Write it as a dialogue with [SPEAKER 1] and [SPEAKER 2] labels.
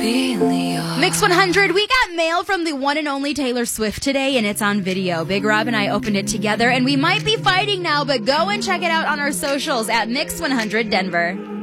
[SPEAKER 1] Mix 100, we got mail from the one and only Taylor Swift today, and it's on video. Big Rob and I opened it together, and we might be fighting now, but go and check it out on our socials at Mix 100 Denver.